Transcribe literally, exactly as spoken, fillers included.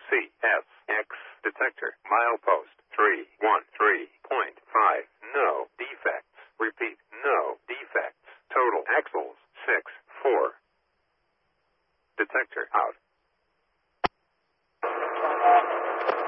C S X detector. Milepost three one three point five. No defects. Repeat, no defects. Total axles six four. Detector out.